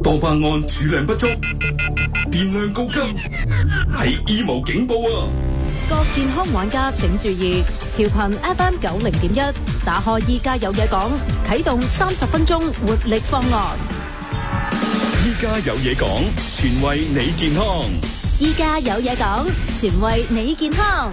多巴胺儲量不足，電量高級，係 emo 警報啊！ 各健康玩家請注意，調頻 FM 90.1，打開依家有嘢講，啟動30分鐘活力方案。 依家有嘢講，全為你健康。 依家有嘢講，全為你健康。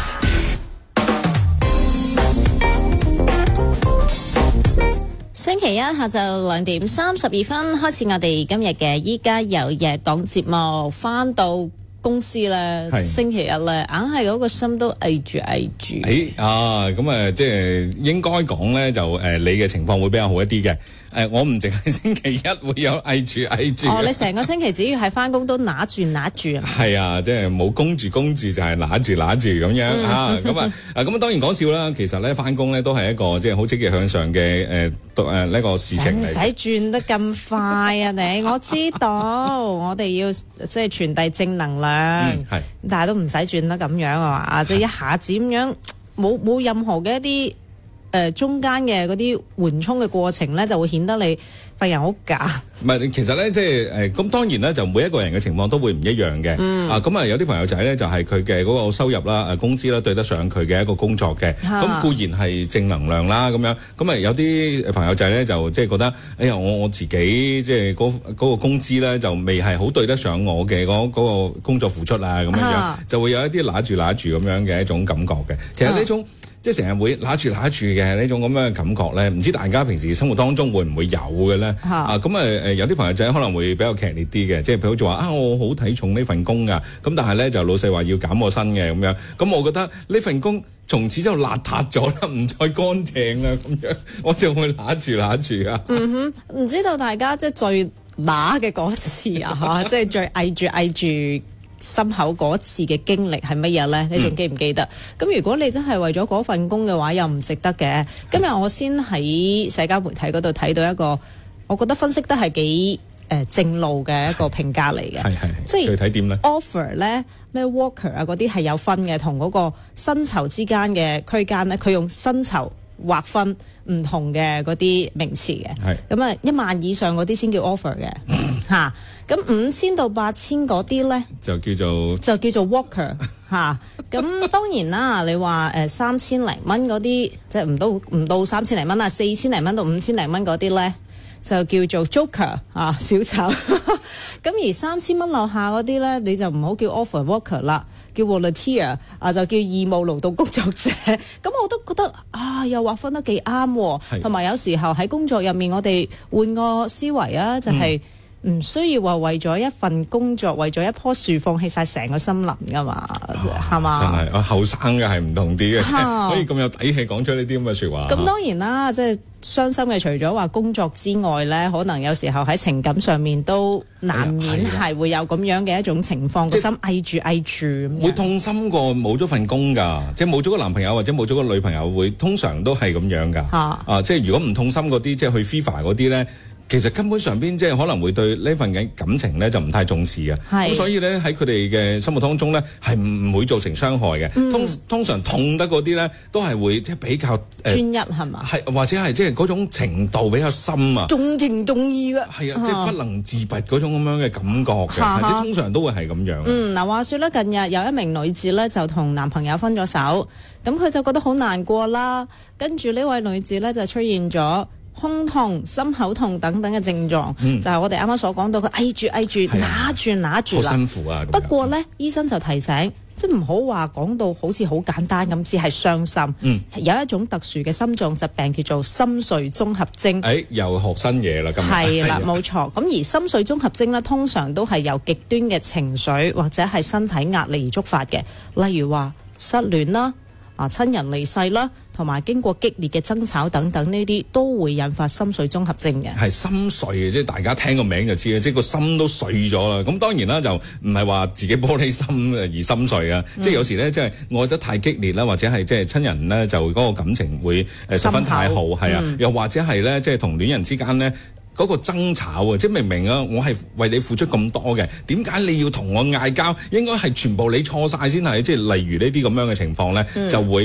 星期一下晝2點32分開始，我哋今日嘅依家有嘢講節目，翻到公司咧，星期日咧，硬係嗰個心都翳住。 咁即係應該講咧，就你嘅情況會比較好一啲嘅。我唔淨係星期一會有翳住。 哦，你成個星期只要係翻工都揦住。 係啊，即係冇供住就係揦住咁樣咁當然講笑啦。其實咧翻工咧都係一個即係好積極向上嘅呢個事情嚟。唔使轉得咁快啊你！我知道，我哋要即係傳遞正能量。但係都唔使轉得咁樣啊嘛，即係一下子咁樣冇任何嘅一啲中間嘅嗰啲緩衝嘅過程咧，就會顯得你份人好假。唔係，其實咧即係咁當然咧，就每一個人嘅情況都會唔一樣嘅。有啲朋友仔咧就係佢嘅嗰個收入啦、工資啦對得上佢嘅一個工作嘅，咁固然係正能量啦咁樣。咁有啲朋友仔咧就即係覺得，哎呀我自己即係嗰個工資咧就未係好對得上我嘅嗰個工作付出啊咁樣，就會有一啲揦住咁樣嘅一種感覺嘅。其實呢種即係成日會揦住嘅呢種咁樣嘅感覺咧，唔知大家平時生活當中會唔會有嘅咧？有啲朋友仔可能會比較劇烈啲嘅，即係譬如好似話我好睇重呢份工㗎，咁但係咧就老細話要減我薪嘅咁樣，咁我覺得呢份工從此就邋遢咗啦，唔再乾淨啦咁樣，我就會揦住啊。 唔知道大家即係最揦嘅嗰次啊即係最翳住心口嗰次嘅經歷係乜嘢咧？你仲記唔記得？咁如果你真係為咗嗰份工嘅話，又唔值得嘅。今日我先喺社交媒體嗰度睇到一個，我覺得分析得係幾正路嘅一個評價嚟嘅。即係具體點咧 offer 咧咩 worker 啊嗰啲係有分嘅，同嗰個薪酬之間嘅區間咧，佢用薪酬劃分唔同嘅嗰啲名詞嘅。咁1萬以上嗰啲先叫 offer 嘅嚇。咁5000到8000嗰啲咧，就叫做 worker 嚇。咁當然啦，你話3000零蚊嗰啲，即係唔到3000零蚊啦，4000零蚊到5000零蚊嗰啲咧，就叫做 joker 小丑。咁而3000蚊樓下嗰啲咧，你就唔好叫 offer worker 啦，叫 volunteer 就叫義務勞動工作者。咁我都覺得又劃分得幾啱，同埋有時候喺工作入面，我哋換個思維啊，就係唔需要話為咗一份工作，為咗一棵樹放棄晒成個森林噶嘛，係嘛？真係後生嘅係唔同啲嘅，可以咁有底氣講出呢啲咁嘅說話。咁當然啦，即係傷心嘅，除咗話工作之外咧，可能有時候喺情感上面都難免係會有咁樣嘅一種情況，個心翳住， 會痛心過冇咗份工㗎，即係冇咗個男朋友或者冇咗個女朋友，會通常都係咁樣㗎。即係如果唔痛心嗰啲，即係去 FIFA 嗰啲咧。其實根本上邊即係可能會對呢份嘅感情咧就唔太重視嘅，咁所以咧喺佢哋嘅心目當中咧係唔會造成傷害嘅。通常痛得嗰啲咧都係會即係比較專一係嘛？ 係或者係即係嗰種程度比較深啊， 重情重義嘅係啊，即係不能自拔嗰種咁樣嘅感覺嘅，即係通常都會係咁樣。 嗱話說咧，近日有一名女子咧就同男朋友分咗手，咁佢就覺得好難過啦。跟住呢位女子咧就出現咗胸痛、心口痛等等嘅症狀，就係我哋啱啱所講到，佢翳住揦住好辛苦啊。 不過咧，醫生就提醒，即係唔好話講到好似好簡單咁，只係傷心。有一種特殊嘅心臟疾病叫做心碎綜合症。 又學新嘢啦，今日係啦，冇錯。咁而心碎綜合症咧，通常都係由極端嘅情緒或者係身體壓力而觸發嘅，例如話失戀啦、親人離世啦，同埋經過激烈嘅爭吵等等，呢啲都會引發心碎綜合症嘅。係心碎，即係大家聽個名就知啦，即係個心都碎咗啦。咁當然啦，就唔係話自己玻璃心而心碎啊。即係有時咧，即係愛得太激烈啦，或者係即係親人咧就嗰個感情會十分太好，係啊，又或者係咧即係同戀人之間咧。嗰個爭吵啊，即係明明啊，我係為你付出咁多嘅，點解你要同我嗌交？應該係全部你錯晒先係，即係例如呢啲咁樣嘅情況咧，就會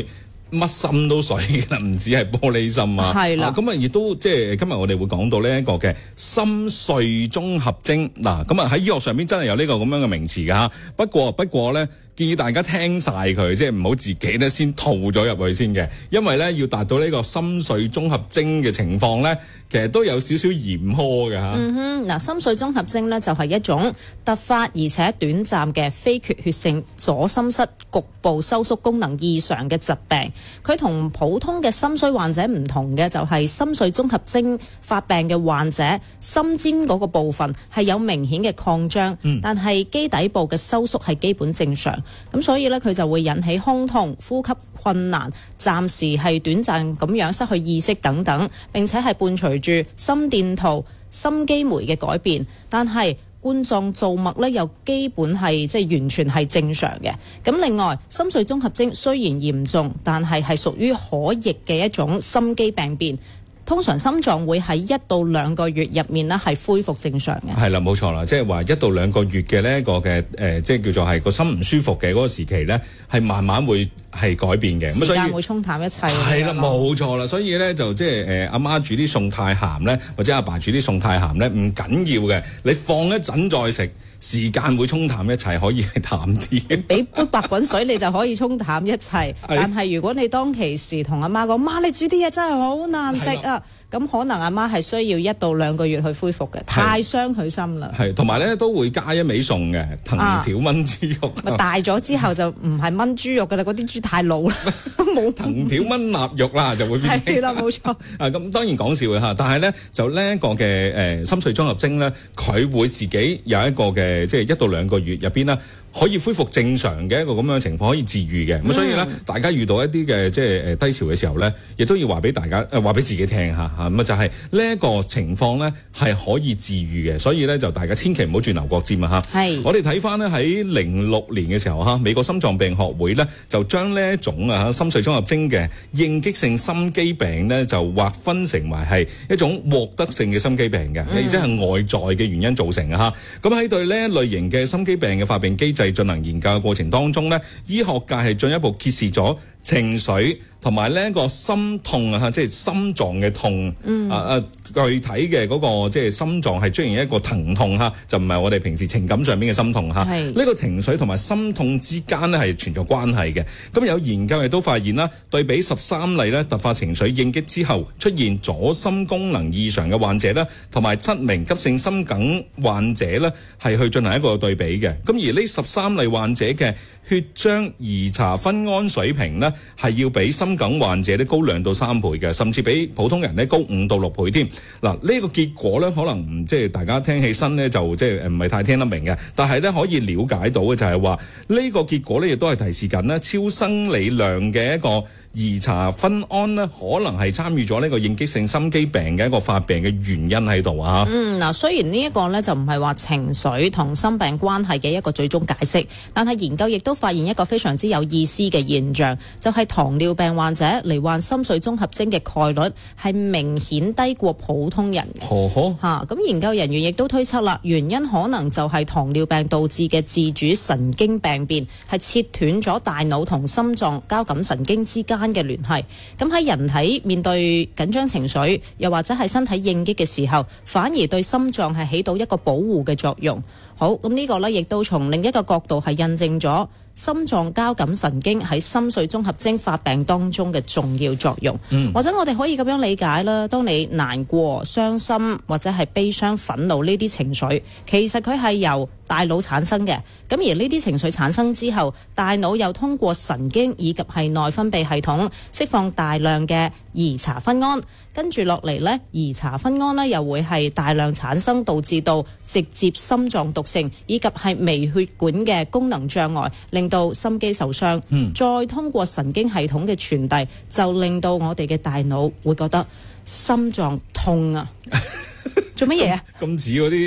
乜心都水啦，唔止係玻璃心啊。 係啦， 咁亦都即係今日我哋會講到呢一個嘅心髓綜合徵。嗱，咁喺醫學上邊真係有呢個咁樣嘅名詞㗎嚇。不過咧，建議大家聽晒佢，即係唔好自己咧先套咗入去先嘅，因為咧要達到呢個心髓綜合徵嘅情況咧，其實都有少少嚴苛嘅嚇。 嗱，心髓綜合徵咧就係一種突發而且短暫嘅非缺血性左心室局部收縮功能異常嘅疾病。佢同普通嘅心衰患者唔同嘅就係心髓綜合徵發病嘅患者，心尖嗰個部分係有明顯嘅擴張，但係基底部嘅收縮係基本正常。咁所以咧，佢就會引起胸痛、呼吸困難、暫時係短暫咁樣失去意識等等，並且係伴隨住心電圖、心肌酶嘅改變。但係冠狀造脈咧又基本係即係完全係正常嘅。咁另外，心髓綜合徵雖然嚴重，但係屬於可逆嘅一種心肌病變。通常心臟會喺1到2個月入面呢係恢復正常嘅。係啦，冇錯啦，即係話1到2個月嘅呢一個嘅即係叫做係個心唔舒服嘅嗰個時期咧，係慢慢會係改變嘅。 時間會沖淡一切。 係啦，冇錯啦，所以咧就即係阿媽煮啲餸太鹹咧，或者阿爸煮啲餸太鹹咧，唔緊要嘅，你放一陣再食。時間會沖淡一切，可以係淡啲。 俾杯白滾水你就可以沖淡一切，但係如果你當其時同阿媽講，媽你煮啲嘢真係好難食啊，咁可能阿媽係需要1到2個月去恢復嘅，太傷佢心啦。 係，同埋咧都會加一味餸嘅藤條炆豬肉。 大咗之後就唔係炆豬肉㗎啦，嗰啲豬太老啦，冇藤條炆臘肉啦，就會變成。 係啦，冇錯。 咁當然講笑嘅嚇，但係咧就呢一個嘅心髓綜合徵咧，佢會自己有一個嘅即係1到2個月入邊咧，可以恢復正常嘅一個咁樣嘅情況，可以治愈嘅。咁所以咧，大家遇到一啲嘅即係低潮嘅時候咧，亦都要話俾大家話俾自己聽下嚇。咁就係呢一個情況咧係可以治愈嘅。所以咧就大家千祈唔好轉牛角尖啊嚇。係。我哋睇翻咧喺06年嘅時候嚇，美國心臟病學會咧就將呢一種心髓綜合徵嘅應激性心肌病咧就劃分成為係一種獲得性嘅心肌病嘅，而且係外在嘅原因造成嘅嚇。咁喺對呢一類型嘅心肌病嘅發病機制進行研究嘅過程當中咧，醫學界係進一步揭示咗情緒同埋呢個心痛啊，即係心臟嘅痛，具體嘅嗰個即係心臟係出現一個疼痛嚇，就唔係我哋平時情感上邊嘅心痛嚇。呢個情緒同埋心痛之間咧係存在關係嘅。咁有研究亦都發現啦，對比13例咧突發情緒應激之後出現左心功能異常嘅患者咧，同埋7名急性心梗患者咧係去進行一個對比嘅。咁而呢13例患者嘅血漿兒茶酚胺水平呢，係要比心梗患者咧高2到3倍嘅，甚至比普通人咧高5到6倍添。嗱，呢個結果咧，可能即係大家聽起身咧就即係唔係太聽得明嘅，但係咧可以了解到嘅就係話呢個結果咧亦都係提示緊咧超生理量嘅一個兒茶酚胺呢，可能係參與咗呢個應激性心肌病嘅一個發病嘅原因喺度啊。 嗱，雖然呢一個呢就唔係話情緒同心病關係嘅一個最終解釋，但係研究亦都發現一個非常之有意思嘅現象，就係糖尿病患者罹患心髓綜合徵嘅概率係明顯低過普通人嘅。咁研究人員亦都推測啦，原因可能就係糖尿病導致嘅自主神經病變係切斷咗大腦同心臟交感神經之間嘅聯繫。咁喺人體面對緊張情緒又或者係身體應激嘅時候，反而對心臟係起到一個保護嘅作用。好，咁呢個呢亦都從另一個角度係印證咗心臟交感神經喺心髓綜合徵發病當中嘅重要作用。或者我哋可以咁樣理解啦，當你難過、傷心或者係悲傷、憤怒呢啲情緒，其實佢係由大腦產生嘅。咁而呢啲情緒產生之後，大腦又通過神經以及係內分泌系統釋放大量嘅兒茶酚胺，跟住落嚟呢，兒茶酚胺呢又會係大量產生，導致到直接心臟毒性以及係微血管嘅功能障礙，令到心肌受傷。再通過神經系統嘅傳遞，就令到我哋嘅大腦會覺得心臟痛啊！做乜嘢啊？ 咁似嗰啲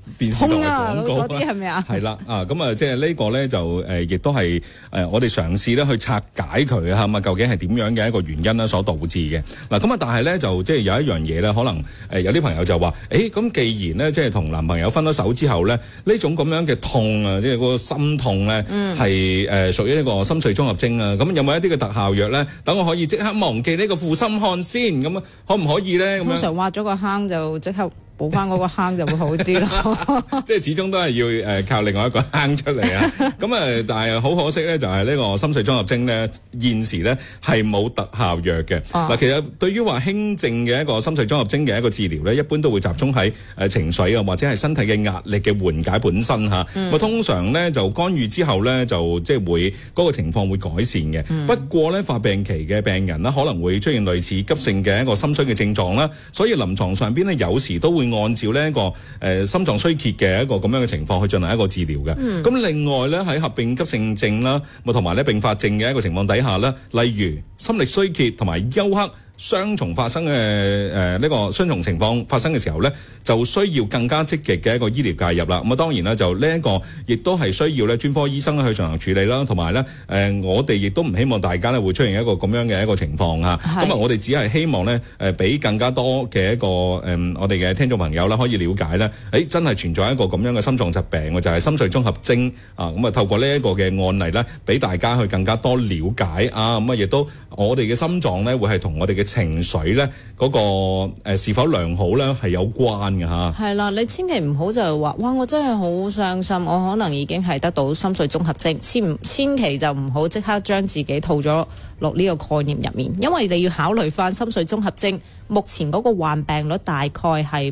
電視台廣告嗰啲係咪啊？ 係啦，咁啊，即係呢個咧就亦都係我哋嘗試咧去拆解佢啊嘛，究竟係點樣嘅一個原因啦所導致嘅。嗱，咁啊，但係咧就即係有一樣嘢咧，可能有啲朋友就話，咁既然咧即係同男朋友分咗手之後咧，呢種咁樣嘅痛啊，即係嗰個心痛咧，係屬於呢個心碎綜合徵啊。咁有冇一啲嘅特效藥咧？等我可以即刻忘記呢個負心漢先，咁啊，可唔可以咧？ 通常挖咗個坑就即刻補翻嗰個坑就會好啲咯。 即係始終都係要靠另外一個坑出嚟啊！咁但係好可惜咧，就係呢個心碎綜合徵咧，現時咧係冇特效藥嘅。嗱，其實對於話輕症嘅一個心碎綜合徵嘅一個治療咧，一般都會集中喺情緒啊，或者係身體嘅壓力嘅緩解本身嚇。通常咧就干預之後咧，就即係會嗰個情況會改善嘅。不過咧發病期嘅病人啦，可能會出現類似急性嘅一個心衰嘅症狀啦，所以臨床上邊咧有時都會按照呢一個心臟衰竭嘅一個咁樣嘅情況去進行一個治療嘅。咁另外咧喺合併急性症啦，同埋咧併發症嘅一個情況底下咧，例如心力衰竭同埋休克雙重發生嘅呢個雙重情況發生嘅時候咧，就需要更加積極嘅一個醫療介入啦。咁啊當然啦，就呢一個亦都係需要咧專科醫生去進行處理啦，同埋咧我哋亦都唔希望大家咧會出現一個咁樣嘅一個情況嚇。咁我哋只係希望咧俾更加多嘅一個我哋嘅聽眾朋友啦可以了解咧，真係存在一個咁樣嘅心臟疾病就係心碎綜合徵啊。咁啊透過呢一個嘅案例咧，俾大家去更加多了解啊。咁啊亦都我哋嘅心臟咧會係同我哋嘅情緒咧嗰個是否良好咧係有關嘅嚇。 係啦，你千祈唔好就係話，哇！我真係好傷心，我可能已經係得到心碎綜合徵，千祈就唔好即刻將自己套咗落呢個概念入面，因為你要考慮翻心碎綜合徵目前嗰個患病率大概係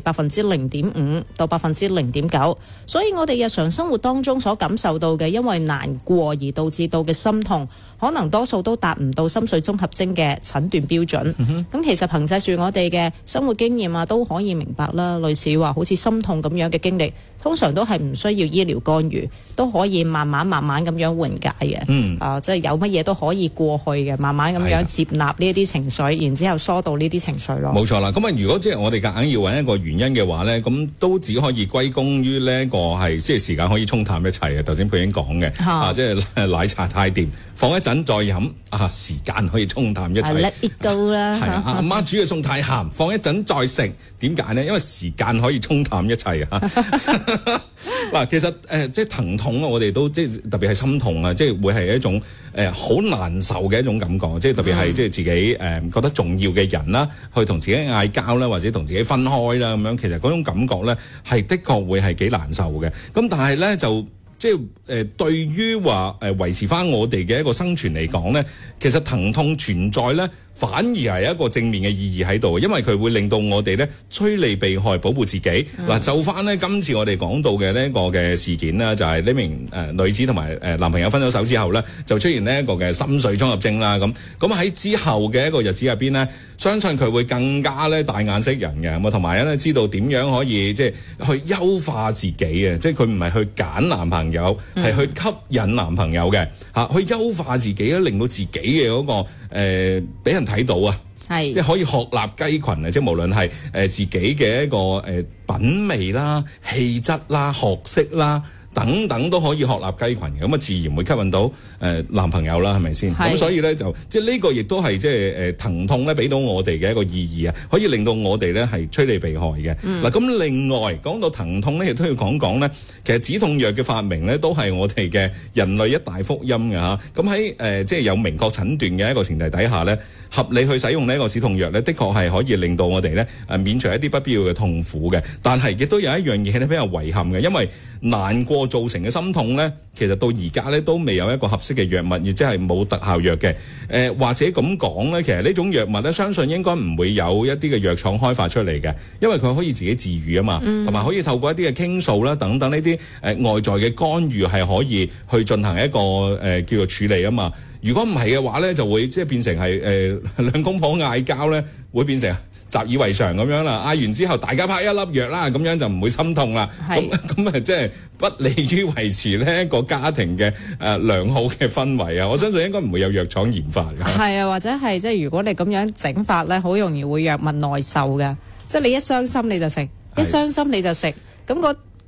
0.5%到0.9%，所以我哋日常生活當中所感受到嘅因為難過而導致到嘅心痛，可能多數都達唔到心碎綜合徵嘅診斷標準。咁其實憑藉住我哋嘅生活經驗啊，都可以明白啦。類似話好似心痛咁樣嘅經歷，通常都係唔需要醫療干預，都可以慢慢咁樣緩解嘅。即係有乜嘢都可以過去嘅，慢慢咁樣接納呢一啲情緒，然之後疏導呢啲情緒咯。 冇錯啦。咁啊，如果即係我哋夾硬要揾一個原因嘅話咧，咁都只可以歸功於呢一個係即係時間可以沖淡一切啊。頭先佢已經講嘅即係奶茶太甜，放一陣再飲時間可以沖淡一切。 Let it go 啦。 係阿媽煮嘅餸太鹹，放一陣再食。點解呢？因為時間可以沖淡一切啊！嗱，其實即係疼痛啊，我哋都即係特別係心痛啊，即係會係一種好難受嘅一種感覺，即係特別係即係自己覺得重要嘅人啦，去同自己嗌交啦，或者同自己分開啦咁樣，其實嗰種感覺咧係的確會係幾難受嘅。咁但係咧就即係對於話維持翻我哋嘅一個生存嚟講咧，其實疼痛存在咧，反而係一個正面嘅意義喺度，因為佢會令到我哋咧趨利避害，保護自己。嗱，就翻咧今次我哋講到嘅呢一個嘅事件啦，就係呢名女子同埋男朋友分咗手之後咧，就出現呢一個嘅心碎綜合徵啦。咁喺之後嘅一個日子入邊咧，相信佢會更加咧大眼識人嘅，咁啊同埋咧知道點樣可以即係去優化自己嘅，即係佢唔係去揀男朋友，係去吸引男朋友嘅嚇，去優化自己咧，令到自己嘅嗰個俾人睇到啊，即係可以鶴立雞群啊！即係無論係自己嘅一個品味啦、氣質啦、學識啦等等都可以鶴立雞群嘅，咁啊自然會吸引到男朋友啦，係咪先？咁所以咧就即係呢個亦都係即係疼痛咧俾到我哋嘅一個意義啊，可以令到我哋咧係趨利避害嘅。嗱，咁另外講到疼痛咧，亦都要講講咧，其實止痛藥嘅發明咧都係我哋嘅人類一大福音嘅嚇。咁喺即係有明確診斷嘅一個前提底下咧，合理去使用呢一個止痛藥咧，的確係可以令到我哋咧免除一啲不必要嘅痛苦嘅。但係亦都有一樣嘢咧比較遺憾嘅，因為難過造成嘅心痛咧，其實到而家咧都未有一個合適嘅藥物，亦即係冇特效藥嘅。或者咁講咧，其實呢種藥物咧，相信應該唔會有一啲嘅藥廠開發出嚟嘅，因為佢可以自己治癒啊嘛，同埋可以透過一啲嘅傾訴啦等等呢啲外在嘅干預係可以去進行一個叫做處理啊嘛。如果唔係嘅話咧，就會即係變成係兩公婆嗌交咧，會變成習以為常咁樣啦。嗌完之後，大家拍一粒藥啦，咁樣就唔會心痛啦。咁即係不利於維持呢一個家庭嘅良好嘅氛圍啊！我相信應該唔會有藥廠研發嘅。係啊， 或者係即係如果你咁樣整法咧，好容易會藥物內受嘅。即係你一傷心你就食，一傷心你就食，咁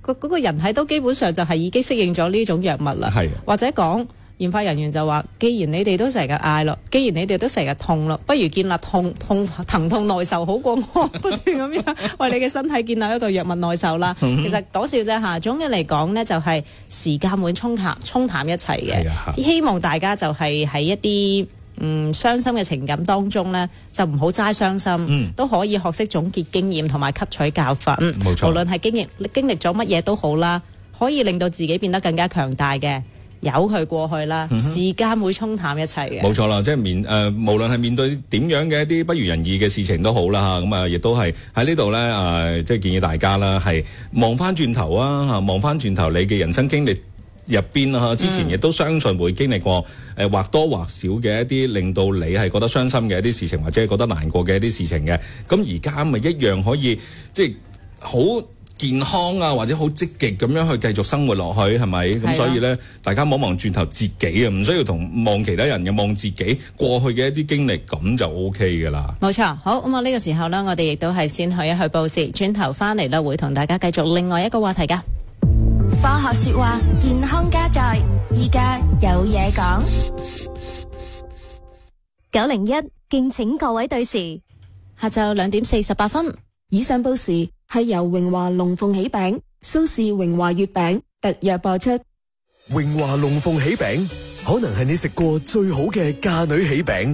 嗰個人體都基本上就係已經適應咗呢種藥物啦。或者講研發人員就話，既然你哋都成日嗌咯，既然你哋都成日痛咯，不如建立疼痛耐受好過我不斷咁樣為你嘅身體建立一個藥物耐受啦。其實講笑啫嚇，總嘅嚟講呢，就係時間會沖淡一切嘅。希望大家就係喺一啲傷心嘅情感當中呢，就唔好齋傷心，都可以學識總結經驗同埋吸取教訓。冇錯，無論係經歷咗乜嘢都好啦，可以令到自己變得更加強大嘅。由佢過去啦，時間會沖淡一切嘅。冇錯啦，即係無論係面對點樣嘅一啲不如人意嘅事情都好啦，咁啊，亦都係喺呢度咧，即係建議大家啦，係望翻轉頭啊，望翻轉頭你嘅人生經歷入邊啊，之前亦都相信會經歷過或多或少嘅一啲令到你係覺得傷心嘅一啲事情，或者係覺得難過嘅一啲事情嘅。咁而家咪一樣可以即係好健康啊，或者好積極咁樣去繼續生活落去，係咪？咁所以咧，大家望望轉頭自己啊，唔需要望其他人嘅，望自己過去嘅一啲經歷，咁就 OK 噶啦。冇錯，好咁啊！呢個時候呢，我哋亦都係先去一去報時，轉頭翻嚟呢，會同大家繼續另外一個話題噶。 科學說話，健康加載，依家有嘢講。901，敬請各位對時， 下晝2點48分。 以上報時係由榮華龍鳳喜餅、蘇氏榮華月餅特約播出。 榮華龍鳳喜餅可能係你食過最好嘅嫁女喜餅。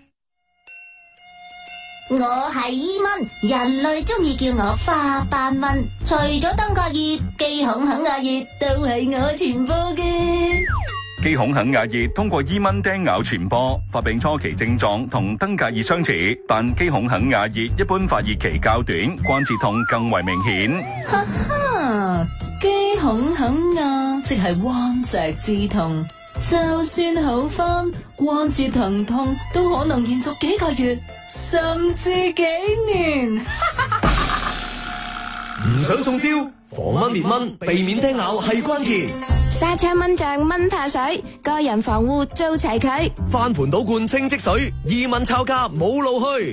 我係伊蚊，人類中意叫我花斑蚊。除咗登革熱、姬孔肯亞熱都係我傳播嘅。 姬孔肯亞熱通過伊蚊叮咬傳播，發病初期症狀同登革熱相似，但姬孔肯亞熱一般發熱期較短，關節痛更為明顯。 哈哈，姬孔肯亞即係彎脊之痛，就算好返，關節疼痛都可能延續幾個月，甚至幾年。 唔想中招，防蚊滅蚊，避免叮咬係關鍵。 沙槍蚊帳蚊怕水，個人防護做齊佢。 翻盤倒罐清積水，伊蚊抄家冇路去。